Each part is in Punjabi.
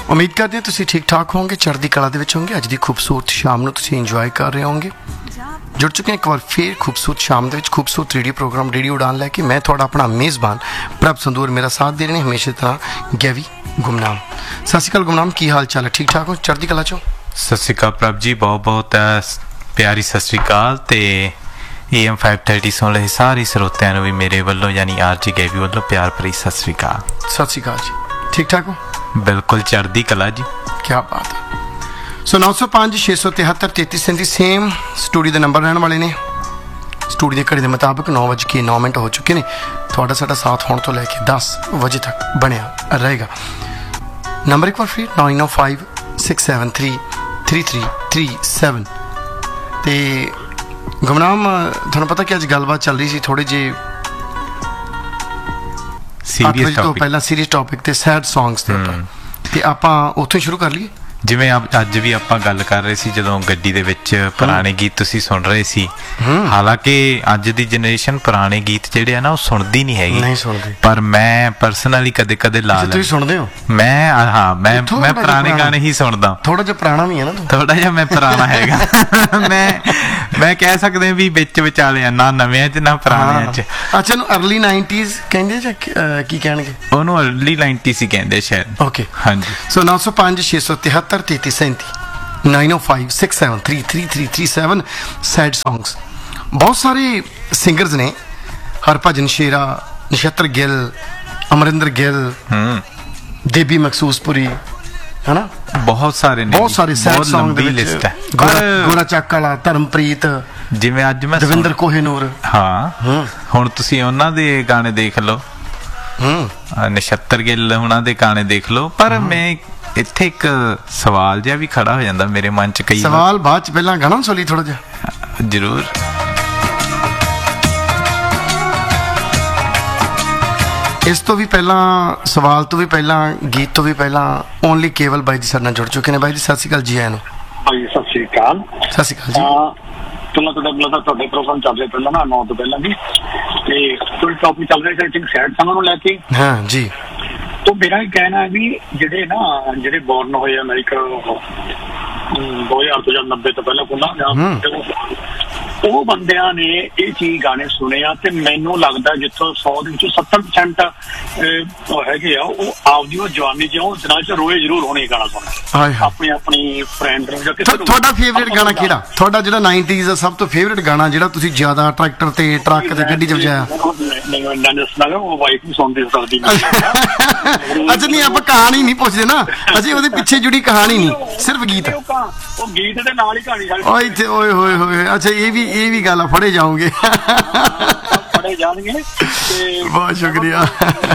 ਉਮੀਦ ਕਰਦੇ ਹਾਂ ਤੁਸੀਂ ਠੀਕ ਠਾਕ ਹੋਵੋਗੇ, ਚੜ੍ਹਦੀ ਕਲਾ ਦੇ ਵਿੱਚ ਹੋਵੋਗੇ। ਅੱਜ ਦੀ ਖੂਬਸੂਰਤ ਸ਼ਾਮ ਨੂੰ ਤੁਸੀਂ ਇੰਜੋਏ ਕਰ ਰਹੇ ਹੋਵੋਗੇ। ਜੁੜ ਚੁੱਕੇ ਹਾਂ ਇੱਕ ਵਾਰ ਫਿਰ ਖੂਬਸੂਰਤ ਸ਼ਾਮ ਦੇ ਵਿੱਚ ਖੂਬਸੂਰਤ ਰੇਡੀਓ ਪ੍ਰੋਗਰਾਮ ਰੇਡੀਓ ਉਡਾਨ ਲੈ ਕੇ। ਮੈਂ ਤੁਹਾਡਾ ਆਪਣਾ ਮੇਜ਼ਬਾਨ ਪ੍ਰਭ ਸੰਧੂ, ਮੇਰਾ ਸਾਥ ਦੇ ਰਹੇ ਨੇ ਹਮੇਸ਼ਾ ਤਰ੍ਹਾਂ ਗੈਵੀ ਗੁਮਨਾਮ। ਸਤਿ ਸ਼੍ਰੀ ਅਕਾਲ ਗੁਮਨਾਮ, ਕੀ ਹਾਲ ਚਾਲ ਹੈ? ਠੀਕ ਠਾਕ ਹੋ? ਚੜ੍ਹਦੀ ਕਲਾ ਚੋਂ? ਸਤਿ ਸ਼੍ਰੀ ਅਕਾਲ ਪ੍ਰਭ ਜੀ, ਬਹੁਤ ਬਹੁਤ ਪਿਆਰੀ ਸਤਿ ਸ਼੍ਰੀ ਅਕਾਲ। ਤੇ AM 530 ਸੁਣ ਰਹੇ ਸਾਰੇ ਸਰੋਤਿਆਂ ਨੂੰ ਵੀ ਮੇਰੇ ਵੱਲੋਂ ਯਾਨੀ RJ ਗੈਵੀ ਵੱਲੋਂ ਪਿਆਰ ਭਰੀ ਸਤਿ ਸ਼੍ਰੀ ਅਕਾਲ। ਸਤਿ ਸ਼੍ਰੀ ਅਕਾਲ ਜੀ, ਠੀਕ ਠਾਕ ਹੋ? ਬਿਲਕੁਲ ਚੜ੍ਹਦੀ ਕਲਾ ਜੀ। ਕੀ ਬਾਤ ਹੈ। ਸੋ 905 673 3337 ਸੇਮ ਸਟੂਡੀਓ ਦੇ ਨੰਬਰ ਰਹਿਣ ਵਾਲੇ ਨੇ। ਸਟੂਡੀਓ ਦੀ ਘੜੀ ਦੇ ਮੁਤਾਬਕ 9:09 ਹੋ ਚੁੱਕੇ ਨੇ। ਤੁਹਾਡਾ ਸਾਡਾ ਸਾਥ ਹੋਣ ਤੋਂ ਲੈ ਕੇ 10 ਵਜੇ ਤੱਕ ਬਣਿਆ ਰਹੇਗਾ। ਨੰਬਰ ਇੱਕ ਵਾਰ ਫਿਰ 905 673 3337। ਤੇ ਗੁਮਨਾਮ, ਤੁਹਾਨੂੰ ਪਤਾ ਕਿ ਅੱਜ ਗੱਲਬਾਤ ਚੱਲ ਰਹੀ ਸੀ ਥੋੜੇ ਜਿਹੇ 8 ਵਜੇ ਤੋਂ ਪਹਿਲਾਂ ਸੀਰੀਅਸ ਟੌਪਿਕ ਤੇ ਸੈਡ ਸੌਂਗਸ ਦੇ ਉੱਪਰ, ਤੇ ਆਪਾਂ ਉੱਥੋਂ ਸ਼ੁਰੂ ਕਰ ਲਈਏ। ਜਿਵੇਂ ਅੱਜ ਵੀ ਆਪਾਂ ਗੱਲ ਕਰ ਰਹੇ ਸੀ ਜਦੋਂ ਗੱਡੀ ਦੇ ਵਿੱਚ ਪੁਰਾਣੇ ਗੀਤ ਤੁਸੀਂ ਸੁਣ ਰਹੇ ਸੀ। ਹਾਲਾਂਕਿ ਅੱਜ ਦੀ ਜਨਰੇਸ਼ਨ ਪੁਰਾਣੇ ਗੀਤ ਜਿਹੜੇ ਆ ਨਾ ਉਹ ਸੁਣਦੀ ਨਹੀਂ ਹੈਗੀ, ਨਹੀਂ ਸੁਣਦੀ। ਪਰ ਮੈਂ ਪਰਸਨਲੀ ਕਦੇ ਕਦੇ ਲਾ ਲੈਂਦਾ। ਤੁਸੀਂ ਸੁਣਦੇ ਹੋ? ਮੈਂ ਪੁਰਾਣੇ ਗਾਣੇ ਹੀ ਸੁਣਦਾ। ਥੋੜਾ ਜਿਹਾ ਪੁਰਾਣਾ ਵੀ ਹੈ ਨਾ ਤੂੰ? ਥੋੜਾ ਜਿਹਾ ਮੈਂ ਪੁਰਾਣਾ ਹੈਗਾ। ਮੈਂ ਕਹਿ ਸਕਦੇ ਵੀ ਵਿੱਚ ਵਿਚਾਲੇ ਆ, ਨਾ ਨਵਿਆਂ ਚ ਨਾ ਪੁਰਾਣਿਆਂ ਚ। ਅੱਛਾ, ਇਹਨੂੰ ਅਰਲੀ 90s ਕਹਿੰਦੇ ਜਾਂ ਕੀ ਕਹਿਣਗੇ? ਉਹਨੂੰ ਅਰਲੀ 90s ਹੀ ਕਹਿੰਦੇ ਸ਼ਾਇਦ। ਓਕੇ, ਹਾਂਜੀ। ਸੋ 905 673 3337 905 673 3337 ਸੈਡ ਸੌਂਗਸ। ਬਹੁਤ ਸਾਰੇ ਸਿੰਗਰਸ ਨੇ, ਹਰਭਜਨ ਸ਼ੇਰਾ, ਨਛੱਤਰ ਗਿੱਲ, ਅਮਰਿੰਦਰ ਗਿੱਲ, ਦੇਬੀ ਮਖਸੂਸਪੁਰੀ, ਹਨਾ, ਬਹੁਤ ਸਾਰੇ ਸੈਡ ਸੌਂਗ ਦੀ ਲਿਸਟ ਹੈ। ਗੋਰਾ ਚੱਕ ਵਾਲਾ, ਧਰਮਪ੍ਰੀਤ, ਜਿਵੇਂ ਅੱਜ ਮੈਂ ਦਵਿੰਦਰ ਕੋਹੇਨੂਰ। ਹਾਂ, ਹੁਣ ਤੁਸੀਂ ਉਹਨਾਂ ਦੇ ਗਾਣੇ ਦੇਖ ਲਓ, ਨਛੱਤਰ ਗਿੱਲ ਉਹਨਾਂ ਦੇ ਗਾਣੇ ਦੇਖ ਲਓ। ਪਰ ਮੈਂ ਇੱਥੇ ਇੱਕ ਸਵਾਲ ਜਿਹਾ ਵੀ ਖੜਾ ਹੋ ਜਾਂਦਾ ਮੇਰੇ ਮਨ ਚ। ਕਈ ਸਵਾਲ ਬਾਅਦ ਚ, ਪਹਿਲਾਂ ਗਾਣਾ ਸੁਣੀ ਥੋੜਾ ਜਿਹਾ। ਜ਼ਰੂਰ। ਇਸ ਤੋਂ ਵੀ ਪਹਿਲਾਂ, ਸਵਾਲ ਤੋਂ ਵੀ ਪਹਿਲਾਂ, ਗੀਤ ਤੋਂ ਵੀ ਪਹਿਲਾਂ ਓਨਲੀ ਕੇਵਲ ਬਾਈ ਜੀ ਸਾਡੇ ਨਾਲ ਜੁੜ ਚੁੱਕੇ ਨੇ। ਬਾਈ ਜੀ ਸਤਿ ਸ਼੍ਰੀ ਅਕਾਲ ਜੀ। ਆਇਆਂ ਨੂੰ ਭਾਈ ਸਤਿ ਸ਼੍ਰੀ ਅਕਾਲ। ਸਤਿ ਸ਼੍ਰੀ ਅਕਾਲ ਜੀ। ਤੁਹਾਡੇ ਪ੍ਰੋਗਰਾਮ ਚੱਲ ਰਹੇ ਪਹਿਲਾਂ ਨਾ 9 ਤੋਂ ਪਹਿਲਾਂ ਵੀ, ਤੇ ਕੋਈ ਟੌਪਿਕ ਚੱਲ ਰਿਹਾ ਸੀ ਸੈਡ ਸੌਂਗ ਨੂੰ ਲੈ ਕੇ। ਹਾਂ ਜੀ। तो मेरा ये कहना है भी ਜਿਹੜੇ ਬੋਰਨ ਹੋਏ ਅਮਰੀਕਾ 2000 ਤੋਂ ਜਾਂ 90 ਤੋਂ ਪਹਿਲਾਂ ਕੋਲ ਉਹ ਬੰਦਿਆਂ ਨੇ ਇਹ ਚੀਜ਼ ਗਾਣੇ ਸੁਣੇ ਆ, ਤੇ ਮੈਨੂੰ ਲੱਗਦਾ ਜਿੱਥੋਂ 100 ਦੇ ਵਿੱਚੋਂ 70% ਹੈਗੇ ਆ ਉਹ ਆਪਦੀ ਉਹ ਜਵਾਨੀ ਚ ਦਿਨਾਂ ਚ ਰੋਏ ਜ਼ਰੂਰ ਹੋਣੇ ਗਾਣਾ ਸੁਣਨਾ ਆਪਣੀ ਫਰੈਂਡ ਨੂੰ ਜਾਂ ਕਿਸੇ ਨੂੰ। ਤੁਹਾਡਾ ਫੇਵਰੇਟ ਗਾਣਾ ਕਿਹੜਾ? ਤੁਹਾਡਾ ਜਿਹੜਾ 90s ਦਾ ਸਭ ਤੋਂ ਫੇਵਰੇਟ ਗਾਣਾ ਜਿਹੜਾ ਤੁਸੀਂ ਜ਼ਿਆਦਾ ਟਰੈਕਟਰ ਤੇ ਟਰੱਕ ਤੇ ਗੱਡੀ ਚ ਵਜਾਇਆ? ਨਹੀਂ, ਮੈਂ ਦੱਸਣਾ ਉਹ ਵਾਈਫ ਨਹੀਂ ਸੁਣਦੀ ਸਕਦੀ। ਅੱਛਾ, ਨਹੀਂ ਆਪਾਂ ਕਹਾਣੀ ਨਹੀਂ ਪੁੱਛਦੇ ਨਾ, ਅਸੀਂ ਉਹਦੇ ਪਿੱਛੇ ਜੁੜੀ ਕਹਾਣੀ ਨਹੀਂ, ਸਿਰਫ ਗੀਤ। ਉਹ ਗੀਤ ਦੇ ਨਾਲ ਹੀ ਕਹਾਣੀ ਇੱਥੇ ਓਏ ਹੋਏ ਹੋਏ। ਅੱਛਾ, ਇਹ ਵੀ ਗੱਲ ਆ, ਫੜੇ ਜਾਓਗੇ। ਫੜੇ ਜਾਣਗੇ। ਬਹੁਤ ਸ਼ੁਕਰੀਆ।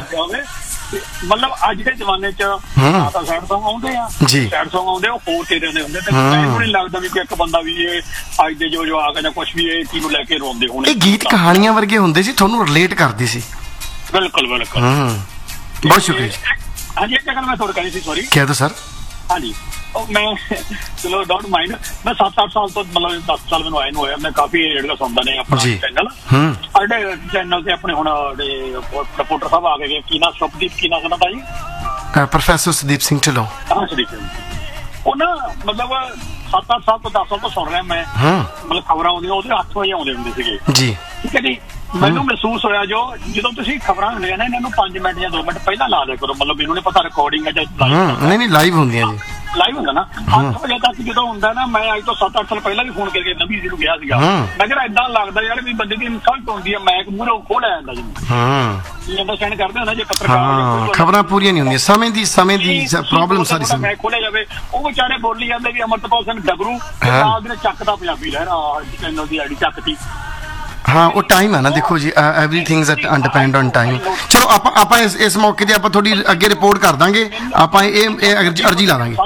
ਮਤਲਬ ਅੱਜ ਦੇ ਜ਼ਮਾਨੇ ਚ ਸੈਡ ਸੌਂਗ ਆਉਂਦੇ ਆ, ਸੈਡ ਸੌਂਗ ਆਉਂਦੇ ਉਹ ਹੋਰ ਤੇਰੇ ਦੇ ਹੁੰਦੇ, ਤੇ ਮੈਨੂੰ ਨਹੀਂ ਲੱਗਦਾ ਵੀ ਕੋਈ ਇੱਕ ਬੰਦਾ ਵੀ ਇਹ ਅੱਜ ਦੇ ਜੋ ਜਵਾਕ ਜਾਂ ਕੁਛ ਵੀ ਇਹ ਚੀਜ਼ ਨੂੰ ਲੈ ਕੇ ਰੋਂਦੇ ਹੋਣੇ। ਇਹ ਗੀਤ ਕਹਾਣੀਆਂ ਵਰਗੇ ਹੁੰਦੇ ਸੀ, ਤੁਹਾਨੂੰ ਰਿਲੇਟ ਕਰਦੇ ਸੀ। ਬਿਲਕੁਲ ਬਿਲਕੁਲ। ਬਹੁਤ ਸ਼ੁਕਰੀਆ। ਹਾਂਜੀ, ਇੱਕ ਗੱਲ ਮੈਂ ਤੁਹਾਨੂੰ ਕਹਿਣੀ ਸੀ। ਸੌਰੀ, ਕਹਿ ਦਿਓ ਸਰ। ਹਾਂਜੀ, ਮੈਂ ਚਲੋ ਡੋਂਟ ਮਾਈਂਡ, ਮੈਂ 7-8 ਸਾਲ ਤੋਂ ਮਤਲਬ 10 ਸਾਲ ਮੈਨੂੰ ਆਏ ਨੂੰ ਹੋਇਆ, ਮੈਂ ਕਾਫੀ ਜਿਹੜਾ ਸੁਣਦਾ ਨੇ ਆਪਣਾ ਚੈਨਲ। ਸਾਡੇ ਚੈਨਲ ਤੇ ਆਪਣੇ ਹੁਣ ਰਿਪੋਰਟਰ ਸਾਹਿਬ ਆ ਗਏ, ਕੀ ਨਾ ਸੁਪਦੀਪ, ਕੀ ਨਾ ਸੁਣਦਾ ਜੀ, ਪ੍ਰੋਫੈਸਰ ਸੁਦੀਪ ਸਿੰਘ ਢਿੱਲੋਂ। ਹਾਂ, ਸੁਦੀਪ ਸਿੰਘ। ਉਹ ਨਾ ਮਤਲਬ 7-8 ਸਾਲ ਤੋਂ 10 ਸਾਲ ਤੋਂ ਸੁਣ ਰਿਹਾ ਮੈਂ। ਮਤਲਬ ਖਬਰਾਂ ਆਉਂਦੀਆਂ ਉਹਦੇ 8 ਵਜੇ ਆਉਂਦੇ ਹੁੰਦੇ ਸੀਗੇ ਜੀ, ਠੀਕ ਹੈ ਜੀ। ਮੈਨੂੰ ਮਹਿਸੂਸ ਹੋਇਆ ਜਦੋਂ ਤੁਸੀਂ ਖਬਰਾਂ ਹੁੰਦੀਆਂ ਨਾ, ਇਹਨਾਂ ਨੂੰ 5 ਮਿੰਟ ਜਾਂ 2 ਮਿੰਟ ਪਹਿਲਾਂ ਲਾ ਦਿਆ ਕਰੋ। ਮਤਲਬ ਇਹਨੂੰ ਨਹੀਂ ਪਤਾ ਰਿਕਾਰਡਿੰਗ ਹੈ ਜਾਂ ਨਹੀਂ ਲਾਈਵ ਹੁੰਦੀਆਂ ਜੀ। ਲਾਈਵ ਹੁੰਦਾ ਨਾ 8 ਵਜੇ ਤੱਕ ਜਦੋਂ ਹੁੰਦਾ ਨਾ। ਮੈਂ ਅੱਜ ਤੋਂ 7-8 ਸਾਲ ਪਹਿਲਾਂ ਵੀ ਫੋਨ ਕਰਕੇ ਨਵੀਂ ਜੀ ਨੂੰ ਗਿਆ ਸੀਗਾ, ਮੈਂ ਕਿਹਾ ਏਦਾਂ ਲੱਗਦਾ ਯਾਰ ਵੀ ਬੰਦੇ ਦੀ ਇਨਸਲਟ ਹੁੰਦੀ ਹੈ, ਮੈਂ ਮੂਹਰੋਂ ਖੋਹ ਲੈ ਜਾਂਦਾ ਜੀ। ਅੰਡਰਸਟੈਂਡ ਕਰਦੇ ਹੋ ਨਾ, ਜੇ ਪੱਤਰਕਾਰ ਖਬਰਾਂ ਪੂਰੀਆਂ ਨਹੀਂ ਹੁੰਦੀਆਂ, ਸਮੇਂ ਦੀ ਪ੍ਰੋਬਲਮ ਸਾਰੀ ਮੈਂ ਖੋਲਿਆ ਜਾਵੇ। ਉਹ ਵਿਚਾਰੇ ਬੋਲੀ ਜਾਂਦੇ ਵੀ ਅਮਰਤਪਾਲ ਸਿੰਘ ਡਗਰੂ ਨੇ ਚੱਕਦਾ ਪੰਜਾਬੀ ਲਹਿਰਾ ਚੈਨਲ ਦੀ ਆਈਡੀ ਚੱਕਤੀ। ਹਾਂ, ਉਹ ਟਾਈਮ ਹੈ ਨਾ, ਦੇਖੋ ਜੀ, ਐਵਰੀਥਿੰਗ ਡਿਪੈਂਡ ਔਨ ਟਾਈਮ। ਚਲੋ ਆਪਾਂ ਇਸ ਮੌਕੇ ਤੇ ਆਪਾਂ ਤੁਹਾਡੀ ਅੱਗੇ ਰਿਪੋਰਟ ਕਰ ਦਾਂਗੇ, ਆਪਾਂ ਇਹ ਅਰਜੀ ਲਾ ਦਾਂਗੇ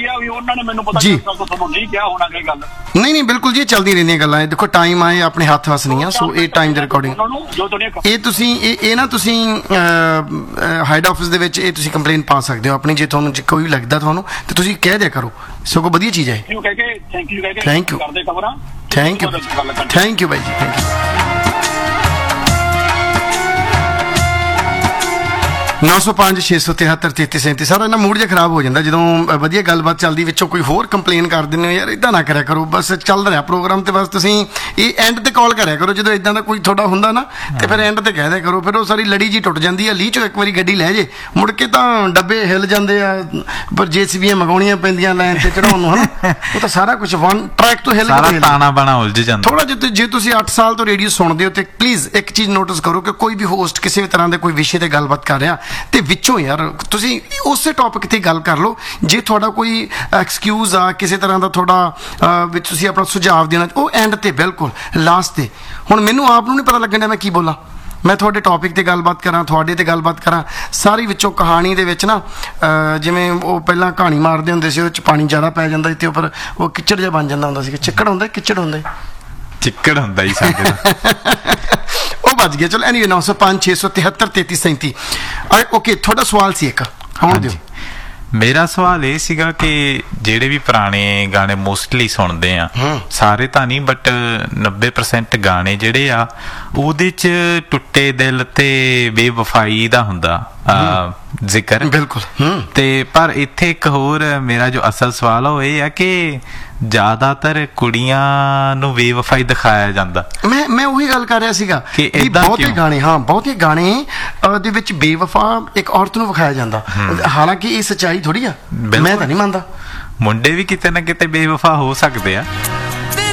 ਜੀ। ਨਹੀਂ, ਬਿਲਕੁਲ ਜੀ, ਚੱਲਦੀਆਂ ਰਹਿੰਦੀਆਂ ਗੱਲਾਂ। ਦੇਖੋ ਟਾਈਮ ਆਏ ਆਪਣੇ ਹੱਥ ਵਸ ਨਹੀਂ ਆ, ਸੋ ਇਹ ਟਾਈਮ ਦੇ ਰਿਕਾਰਡਿੰਗ ਇਹ ਤੁਸੀਂ ਇਹ ਨਾ ਤੁਸੀਂ ਹੈਡ ਆਫਿਸ ਦੇ ਵਿੱਚ ਇਹ ਤੁਸੀਂ ਕੰਪਲੇਨ ਪਾ ਸਕਦੇ ਹੋ ਆਪਣੀ, ਜੇ ਤੁਹਾਨੂੰ ਕੋਈ ਵੀ ਲੱਗਦਾ ਤੁਹਾਨੂੰ, ਤੇ ਤੁਸੀਂ ਕਹਿ ਦਿਆ ਕਰੋ, ਸਗੋਂ ਵਧੀਆ ਚੀਜ਼ ਹੈ। ਥੈਂਕ ਯੂ ਥੈਂਕ ਯੂ ਬਾਈ ਜੀ, ਥੈਂਕ ਯੂ। 905 673 3337 ਸਾਰਾ ਇਹਨਾਂ ਮੂਡ ਜਿਹਾ ਖਰਾਬ ਹੋ ਜਾਂਦਾ ਜਦੋਂ ਵਧੀਆ ਗੱਲਬਾਤ ਚੱਲਦੀ ਵਿੱਚੋਂ ਕੋਈ ਹੋਰ ਕੰਪਲੇਨ ਕਰ ਦਿੰਦੇ ਹੋ ਯਾਰ ਇਦਾਂ ਨਾ ਕਰਿਆ ਕਰੋ ਬਸ ਚੱਲ ਰਿਹਾ ਪ੍ਰੋਗਰਾਮ ਤੇ ਬਸ ਤੁਸੀਂ ਇਹ ਐਂਡ ਤੇ ਕਾਲ ਕਰਿਆ ਕਰੋ ਜਦੋਂ ਇਦਾਂ ਦਾ ਕੋਈ ਤੁਹਾਡਾ ਹੁੰਦਾ ਨਾ ਤੇ ਫਿਰ ਐਂਡ ਤੇ ਕਹਿ ਦਿਆ ਕਰੋ ਫਿਰ ਉਹ ਸਾਰੀ ਲੜੀ ਜੀ ਟੁੱਟ ਜਾਂਦੀ ਆ ਲੀਹ ਚੋਂ ਇੱਕ ਵਾਰੀ ਗੱਡੀ ਲੈ ਜੇ ਮੁੜ ਕੇ ਤਾਂ ਡੱਬੇ ਹਿੱਲ ਜਾਂਦੇ ਆ ਪਰ ਜੇਸੀਬੀਆਂ ਮੰਗਾਉਣੀਆਂ ਪੈਂਦੀਆਂ ਲਾਈਨ ਤੇ ਚੜਾਉਣ ਨੂੰ ਹਨਾ ਉਹ ਤਾਂ ਸਾਰਾ ਕੁਝ ਵਨ ਟਰੈਕ ਤੋਂ ਹਿੱਲ ਸਾਰਾ ਤਾਣਾ ਬਾਣਾ ਉਲਝ ਜਾਂਦਾ ਥੋੜਾ ਜਿਹਾ ਜੇ ਤੁਸੀਂ 8 ਸਾਲ ਤੋਂ ਰੇਡੀਓ ਸੁਣਦੇ ਹੋ ਤੇ ਪਲੀਜ਼ ਇੱਕ ਚੀਜ਼ ਨੋਟਿਸ ਕਰੋ ਕਿ ਕੋਈ ਵੀ ਹੋਸਟ ਕਿਸੇ ਵੀ ਤਰ੍ਹਾਂ ਦੇ ਕੋਈ ਵਿਸ਼ੇ ਤੇ ਗੱਲਬਾਤ ਕਰ ਰਿਹਾ ਤੇ ਵਿੱਚੋਂ ਯਾਰ ਤੁਸੀਂ ਉਸੇ ਟੌਪਿਕ ਤੇ ਗੱਲ ਕਰ ਲਓ ਜੇ ਤੁਹਾਡਾ ਕੋਈ ਐਕਸਕਿਊਜ਼ ਆ ਕਿਸੇ ਤਰ੍ਹਾਂ ਦਾ ਤੁਹਾਡਾ ਵਿੱਚ ਤੁਸੀਂ ਆਪਣਾ ਸੁਝਾਅ ਦੇਣਾ ਉਹ ਐਂਡ ਤੇ ਬਿਲਕੁਲ ਲਾਸਟ ਤੇ ਹੁਣ ਮੈਨੂੰ ਆਪ ਨੂੰ ਨਹੀਂ ਪਤਾ ਲੱਗਣ ਡਿਆ ਮੈਂ ਕੀ ਬੋਲਾਂ ਮੈਂ ਤੁਹਾਡੇ ਟੌਪਿਕ ਤੇ ਗੱਲਬਾਤ ਕਰਾਂ ਤੁਹਾਡੇ ਤੇ ਗੱਲਬਾਤ ਕਰਾਂ ਸਾਰੀ ਵਿੱਚੋਂ ਕਹਾਣੀ ਦੇ ਵਿੱਚ ਨਾ ਜਿਵੇਂ ਉਹ ਪਹਿਲਾਂ ਕਹਾਣੀ ਮਾਰਦੇ ਹੁੰਦੇ ਸੀ ਉਹਦੇ ਚ ਪਾਣੀ ਜ਼ਿਆਦਾ ਪੈ ਜਾਂਦਾ ਸੀ ਤੇ ਉੱਪਰ ਉਹ ਕਿੱਚੜ ਜਿਹਾ ਬਣ ਜਾਂਦਾ ਹੁੰਦਾ ਸੀ ਚਿੱਕੜ ਹੁੰਦਾ ਕਿੱਚੜ ਹੁੰਦਾ ਚਿੱਕੜ ਹੁੰਦਾ ਹੀ ਸਾਡੇ ਉਹ ਵੱਜ ਗਿਆ ਚਲੋ ਐਨੀਵੇ 905 673 3337 ਓਕੇ ਤੁਹਾਡਾ ਸਵਾਲ ਸੀ ਇੱਕ ਆਉਣ ਦਿਓ ਮੇਰਾ ਸਵਾਲ ਇਹ ਸੀਗਾ ਕਿ ਜਿਹੜੇ ਵੀ ਪੁਰਾਣੇ ਗਾਣੇ ਮੋਸਟਲੀ ਸੁਣਦੇ ਆ ਸਾਰੇ ਤਾਂ ਨਹੀਂ ਬਟ 90% ਗਾਣੇ ਜਿਹੜੇ ਆ ਉਹਦੇ ਚ ਟੁੱਟੇ ਦਿਲ ਤੇ ਬੇਵਫਾਈ ਦਾ ਹੁੰਦਾ ਜ਼ਿਕਰ ਬਿਲਕੁਲ ਤੇ ਪਰ ਇੱਥੇ ਇੱਕ ਹੋਰ ਮੇਰਾ ਜੋ ਅਸਲ ਸਵਾਲ ਆ ਉਹ ਇਹ ਆ ਕਿ ਜ਼ਿਆਦਾਤਰ ਕੁੜੀਆਂ ਨੂੰ ਬੇਵਫਾਈ ਦਿਖਾਇਆ ਜਾਂਦਾ ਮੈਂ ਉਹੀ ਗੱਲ ਕਰ ਰਿਹਾ ਸੀਗਾ ਕਿ ਬਹੁਤੇ ਗਾਣੇ ਬਹੁਤੇ ਗਾਣੇ ਦੇ ਵਿੱਚ ਬੇਵਫਾ ਇੱਕ ਔਰਤ ਨੂੰ ਵਿਖਾਇਆ ਜਾਂਦਾ ਹਾਲਾਂਕਿ ਇਹ ਸੱਚਾਈ ਥੋੜੀ ਆ ਮੈਂ ਤਾਂ ਨਹੀਂ ਮੰਨਦਾ ਮੁੰਡੇ ਵੀ ਕਿਤੇ ਨਾ ਕਿਤੇ ਬੇਵਫਾ ਹੋ ਸਕਦੇ ਆ